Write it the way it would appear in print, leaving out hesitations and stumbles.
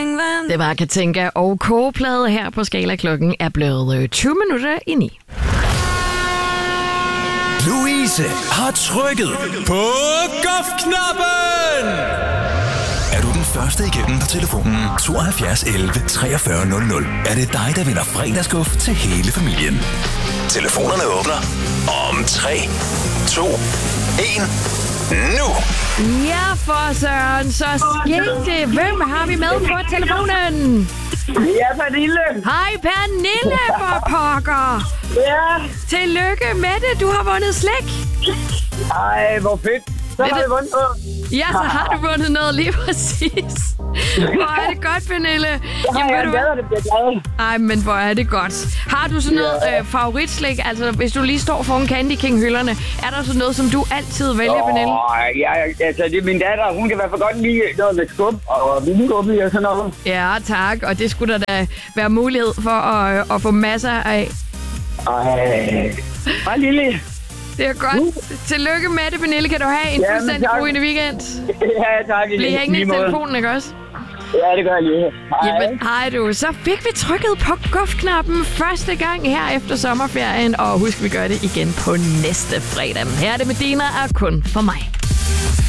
Det var Katinka og kogeplade her på Skala. Klokken er blevet 20 minutter i 9. Louise har trykket på golfknappen. Er du den første igennem på telefonen 72 11 43 00, er det dig, der vinder fredagsguf til hele familien. Telefonerne åbner om 3, 2, 1, nu! Ja, for søren, så skete det. Hvem har vi med på telefonen? Ja, Pernille. Hej, Pernille, for pokker. Ja. Tillykke med det. Du har vundet slik. Ej, hvor fedt. Så har jeg vundet noget. Ja, så har du vundet noget lige præcis. Hvor er det godt, Pernille. Jamen, jeg glæder det bliver glad. Ej, men hvor er det godt. Har du sådan noget favoritslik? Altså, hvis du lige står foran Candy King-hylderne, er der sådan noget, som du altid vælger, Pernille? Ja, altså, det er min datter. Hun kan i hvert fald godt lide noget med skub og vingummi og sådan noget. Ja, tak. Og det skulle der da være mulighed for at få masser af. Hej, Lille. Det er godt. Tillykke med det, Pernille. Kan du have en fuldstændig god weekend? Ja, tak. Bliv hængende i telefonen, ikke også? Ja, det gør jeg lige. Hej. Jamen, hej du. Så fik vi trykket på guf-knappen første gang her efter sommerferien. Og husk, vi gør det igen på næste fredag. Her er det Medina er kun for mig.